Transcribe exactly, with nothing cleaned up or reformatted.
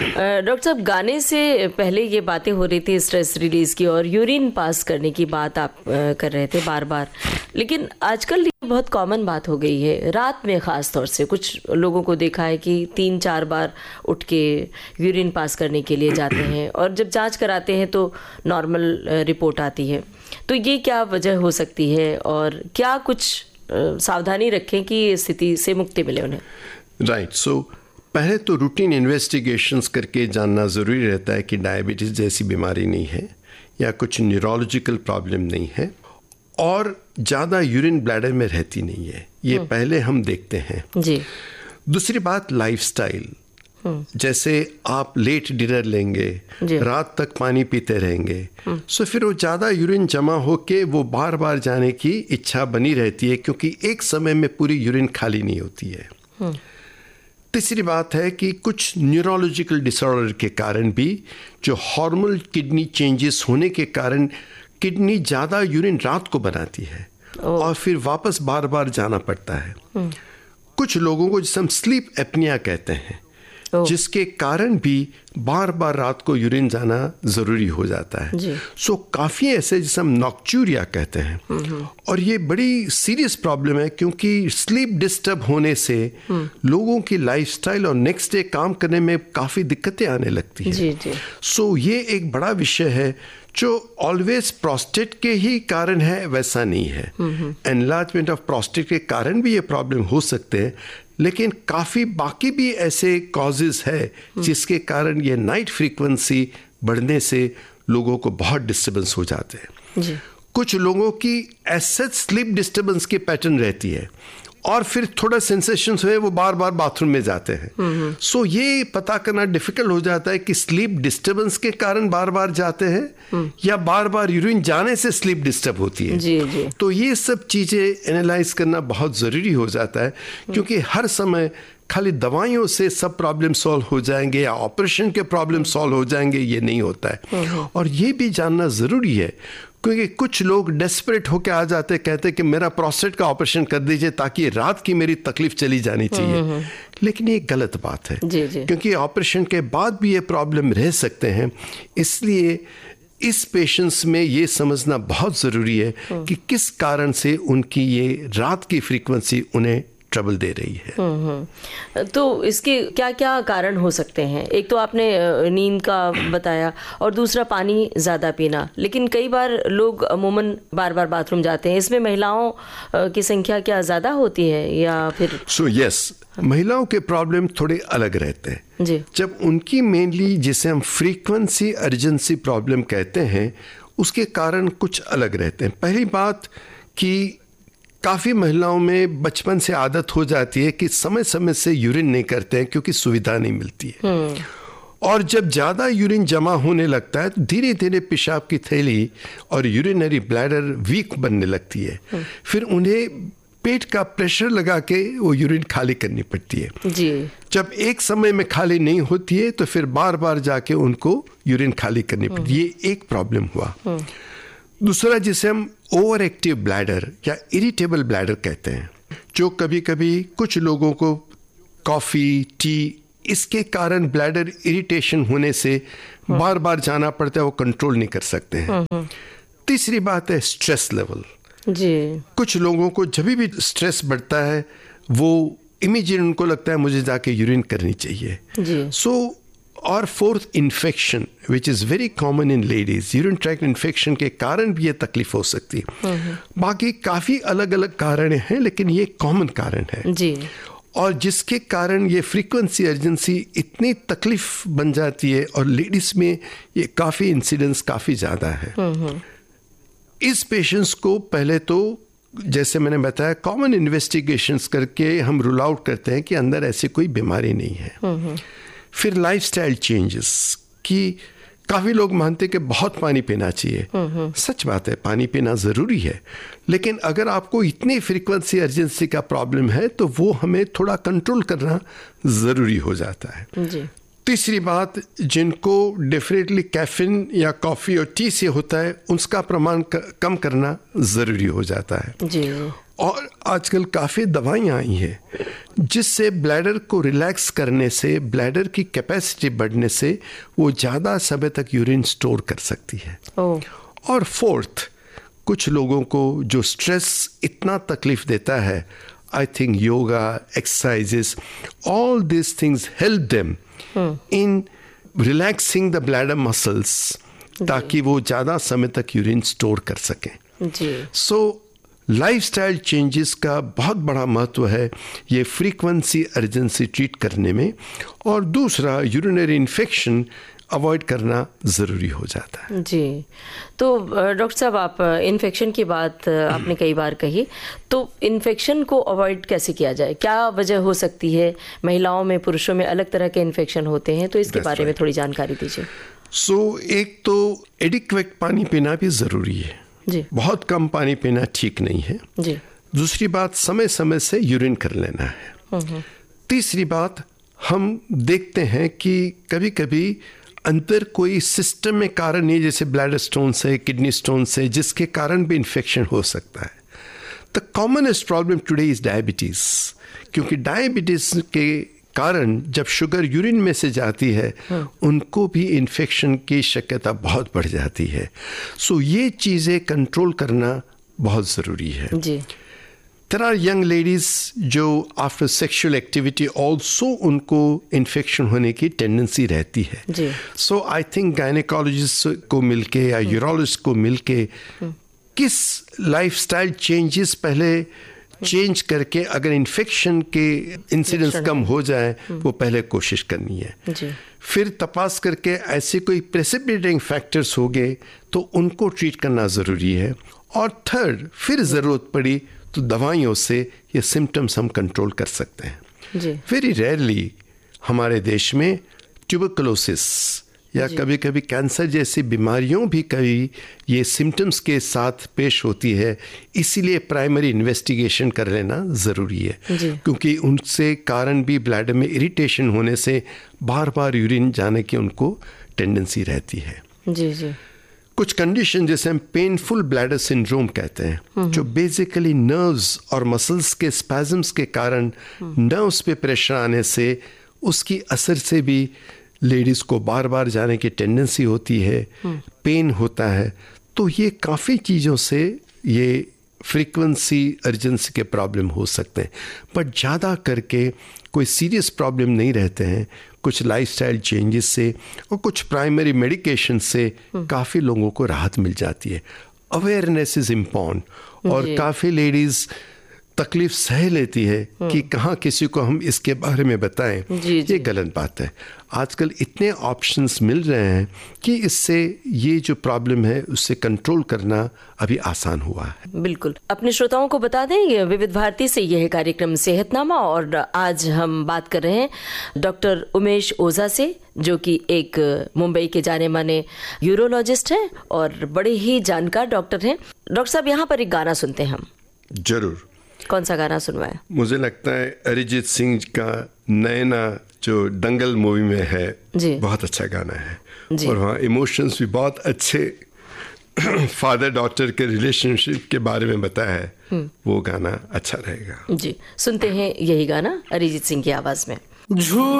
Doctor साहब, गाने से पहले ये बातें हो रही थी स्ट्रेस रिलीज की और यूरिन पास करने की बात आप कर रहे थे बार बार, लेकिन आजकल ये बहुत कॉमन बात हो गई है। रात में ख़ास तौर से कुछ लोगों को देखा है कि तीन चार बार उठ के यूरिन पास करने के लिए जाते हैं और जब जांच कराते हैं तो नॉर्मल रिपोर्ट आती है। तो ये क्या वजह हो सकती है और क्या कुछ सावधानी रखें कि इस स्थिति से मुक्ति मिले उन्हें? Right right. सो so, पहले तो रूटीन इन्वेस्टिगेशंस करके जानना ज़रूरी रहता है कि डायबिटीज़ जैसी बीमारी नहीं है या कुछ न्यूरोलॉजिकल प्रॉब्लम नहीं है और ज़्यादा यूरिन ब्लैडर में रहती नहीं है। ये पहले हम देखते हैं जी। दूसरी बात लाइफस्टाइल, जैसे आप लेट डिनर लेंगे, रात तक पानी पीते रहेंगे, सो फिर वो ज़्यादा यूरिन जमा होके वो बार बार जाने की इच्छा बनी रहती है क्योंकि एक समय में पूरी यूरिन खाली नहीं होती है। तीसरी बात है कि कुछ न्यूरोलॉजिकल डिसऑर्डर के कारण भी जो हार्मोनल किडनी चेंजेस होने के कारण किडनी ज़्यादा यूरिन रात को बनाती है और फिर वापस बार बार जाना पड़ता है। कुछ लोगों को जिसे हम स्लीप एपनिया कहते हैं, जिसके कारण भी बार बार रात को यूरिन जाना ज़रूरी हो जाता है। सो so, काफ़ी ऐसे जिसे हम नॉक्चूरिया कहते हैं और ये बड़ी सीरियस प्रॉब्लम है क्योंकि स्लीप डिस्टर्ब होने से लोगों की लाइफस्टाइल और नेक्स्ट डे काम करने में काफ़ी दिक्कतें आने लगती हैं। सो so, ये एक बड़ा विषय है जो ऑलवेज प्रोस्टेट के ही कारण है वैसा नहीं है। एनलार्जमेंट ऑफ प्रोस्टेट के कारण भी ये प्रॉब्लम हो सकते हैं, लेकिन काफ़ी बाकी भी ऐसे कॉजेज़ है जिसके कारण ये नाइट फ्रीक्वेंसी बढ़ने से लोगों को बहुत डिस्टर्बेंस हो जाते हैं। जी। कुछ लोगों की ऐसे स्लीप डिस्टर्बेंस की पैटर्न रहती है और फिर थोड़ा सेंसेशंस हुए वो बार बार बाथरूम में जाते हैं। सो so, ये पता करना डिफिकल्ट हो जाता है कि स्लीप डिस्टर्बेंस के कारण बार बार जाते हैं या बार बार यूरिन जाने से स्लीप डिस्टर्ब होती है। जी, जी। तो ये सब चीज़ें एनालाइज करना बहुत ज़रूरी हो जाता है क्योंकि हर समय खाली दवाइयों से सब प्रॉब्लम सॉल्व हो जाएंगे या ऑपरेशन के प्रॉब्लम सॉल्व हो जाएंगे, ये नहीं होता है। और ये भी जानना ज़रूरी है क्योंकि कुछ लोग डेस्परेट होकर आ जाते, कहते कि मेरा प्रोस्टेट का ऑपरेशन कर दीजिए ताकि रात की मेरी तकलीफ चली जानी चाहिए, लेकिन ये गलत बात है। जी, जी। क्योंकि ऑपरेशन के बाद भी ये प्रॉब्लम रह सकते हैं। इसलिए इस पेशेंट्स में ये समझना बहुत ज़रूरी है कि किस कारण से उनकी ये रात की फ्रीक्वेंसी उन्हें ट्रबल दे रही है। तो इसके क्या क्या कारण हो सकते हैं? एक तो आपने नींद का बताया और दूसरा पानी ज़्यादा पीना, लेकिन कई बार लोग अमूमन बार बार बाथरूम जाते हैं, इसमें महिलाओं की संख्या क्या ज़्यादा होती है या फिर? सो so, यस yes, महिलाओं के प्रॉब्लम थोड़े अलग रहते हैं। जी। जब उनकी मेनली जिसे हम फ्रीक्वेंसी अर्जेंसी प्रॉब्लम कहते हैं उसके कारण कुछ अलग रहते हैं। पहली बात कि काफ़ी महिलाओं में बचपन से आदत हो जाती है कि समय समय से यूरिन नहीं करते हैं क्योंकि सुविधा नहीं मिलती है, और जब ज़्यादा यूरिन जमा होने लगता है तो धीरे धीरे पेशाब की थैली और यूरिनरी ब्लैडर वीक बनने लगती है। फिर उन्हें पेट का प्रेशर लगा के वो यूरिन खाली करनी पड़ती है। जी। जब एक समय में खाली नहीं होती है तो फिर बार बार जाके उनको यूरिन खाली करनी पड़ती है। ये एक प्रॉब्लम हुआ। दूसरा जिसे हम ओवर एक्टिव ब्लैडर या इरिटेबल ब्लैडर कहते हैं, जो कभी कभी कुछ लोगों को कॉफ़ी, टी, इसके कारण ब्लैडर इरिटेशन होने से बार बार जाना पड़ता है, वो कंट्रोल नहीं कर सकते हैं। तीसरी बात है स्ट्रेस लेवल। जी। कुछ लोगों को जब भी स्ट्रेस बढ़ता है वो इमीडिएट उनको लगता है मुझे जाके यूरिन करनी चाहिए। जी। सो और fourth infection which is very common in ladies, urine tract infection के कारण भी ये तकलीफ हो सकती है। बाकी काफ़ी अलग अलग कारण हैं लेकिन ये कॉमन कारण है। जी। और जिसके कारण ये फ्रीक्वेंसी अर्जेंसी इतनी तकलीफ बन जाती है और लेडीज़ में ये काफ़ी इंसिडेंस काफ़ी ज़्यादा है। इस पेशेंट्स को पहले तो जैसे मैंने बताया कॉमन इन्वेस्टिगेशंस करके हम रूल आउट करते हैं कि अंदर ऐसी कोई बीमारी नहीं है। फिर लाइफस्टाइल चेंजेस कि काफ़ी लोग मानते हैं कि बहुत पानी पीना चाहिए। सच बात है, पानी पीना ज़रूरी है, लेकिन अगर आपको इतनी फ्रीक्वेंसी अर्जेंसी का प्रॉब्लम है तो वो हमें थोड़ा कंट्रोल करना ज़रूरी हो जाता है। जी। तीसरी बात, जिनको डेफिनेटली कैफीन या कॉफ़ी और टी से होता है उसका प्रमाण कम करना ज़रूरी हो जाता है। जी। और आजकल काफ़ी दवाइयाँ आई हैं जिससे ब्लैडर को रिलैक्स करने से, ब्लैडर की कैपेसिटी बढ़ने से वो ज़्यादा समय तक यूरिन स्टोर कर सकती है। oh. और फोर्थ, कुछ लोगों को जो स्ट्रेस इतना तकलीफ देता है, I think yoga, exercises, all this things help them in relaxing the bladder muscles, ताकि वो ज़्यादा समय तक यूरिन स्टोर कर सकें। सो लाइफस्टाइल चेंजेस का बहुत बड़ा महत्व है ये फ्रीक्वेंसी अर्जेंसी ट्रीट करने में। और दूसरा, यूरिनरी इन्फेक्शन अवॉइड करना ज़रूरी हो जाता है। जी, तो डॉक्टर साहब, आप इन्फेक्शन की बात आपने कई बार कही, तो इन्फेक्शन को अवॉइड कैसे किया जाए? क्या वजह हो सकती है? महिलाओं में, पुरुषों में अलग तरह के इन्फेक्शन होते हैं, तो इसके That's बारे right. में थोड़ी जानकारी दीजिए। सो so, एक तो एडिक्वेट पानी पीना भी ज़रूरी है जी। बहुत कम पानी पीना ठीक नहीं है जी। दूसरी बात, समय समय से यूरिन कर लेना है। तीसरी बात, हम देखते हैं कि कभी कभी अंदर कोई सिस्टम में कारण नहीं, जैसे ब्लैडर स्टोन से, किडनी स्टोन से, जिसके कारण भी इन्फेक्शन हो सकता है। The commonest problem today is diabetes, क्योंकि डायबिटीज के कारण जब शुगर यूरिन में से जाती है उनको भी इन्फेक्शन की शक्यता बहुत बढ़ जाती है। सो so, ये चीज़ें कंट्रोल करना बहुत ज़रूरी है जी। There are young ladies जो आफ्टर सेक्सुअल एक्टिविटी ऑल्सो उनको इन्फेक्शन होने की टेंडेंसी रहती है। सो आई थिंक गायनेकोलॉजिस्ट को मिलके या यूरोलॉजिस्ट को मिलके किस लाइफस्टाइल चेंजेस पहले चेंज करके अगर इन्फेक्शन के इंसिडेंट्स कम हो जाए वो पहले कोशिश करनी है जी। फिर तपास करके ऐसे कोई प्रेसिपिटेटिंग फैक्टर्स हो गए तो उनको ट्रीट करना ज़रूरी है। और थर्ड, फिर ज़रूरत पड़ी तो दवाइयों से ये सिम्टम्स हम कंट्रोल कर सकते हैं। वेरी रेयरली हमारे देश में ट्यूबरकुलोसिस या कभी कभी कैंसर जैसी बीमारियों भी कभी ये सिम्टम्स के साथ पेश होती है, इसीलिए प्राइमरी इन्वेस्टिगेशन कर लेना ज़रूरी है, क्योंकि उनसे कारण भी ब्लैडर में इरिटेशन होने से बार बार यूरिन जाने की उनको टेंडेंसी रहती है। जी जी। कुछ कंडीशन जैसे हम पेनफुल ब्लैडर सिंड्रोम कहते हैं, जो बेसिकली नर्व्स और मसल्स के स्पैज़म्स के कारण नर्व्स पे प्रेशर आने से उसकी असर से भी लेडीज़ को बार बार जाने की टेंडेंसी होती है, पेन होता है। तो ये काफ़ी चीज़ों से ये फ्रीक्वेंसी अर्जेंसी के प्रॉब्लम हो सकते हैं, बट ज़्यादा करके कोई सीरियस प्रॉब्लम नहीं रहते हैं। कुछ लाइफस्टाइल चेंजेस से और कुछ प्राइमरी मेडिकेशन से काफ़ी लोगों को राहत मिल जाती है। अवेयरनेस इज़ इम्पॉर्टेंट, और काफ़ी लेडीज़ तकलीफ सह लेती है कि कहाँ किसी को हम इसके बारे में बताएं, ये गलत बात है। आजकल इतने ऑप्शंस मिल रहे हैं कि इससे ये जो प्रॉब्लम है उससे कंट्रोल करना अभी आसान हुआ है। बिल्कुल। अपने श्रोताओं को बता दें, विविध भारती से यह कार्यक्रम सेहतनामा, और आज हम बात कर रहे हैं डॉक्टर उमेश ओझा से, जो कि एक मुंबई के जाने माने यूरोलॉजिस्ट हैं और बड़े ही जानकार डॉक्टर हैं। डॉक्टर साहब, यहाँ पर एक गाना सुनते हैं हम। जरूर। कौन सा गाना सुनवाएं? मुझे लगता है अरिजीत सिंह का नैना जो दंगल मूवी में है जी। बहुत अच्छा गाना है जी। और वहाँ इमोशंस भी बहुत अच्छे फादर डॉटर के रिलेशनशिप के बारे में बताया है, वो गाना अच्छा रहेगा। जी, सुनते हैं यही गाना अरिजीत सिंह की आवाज में। झूठ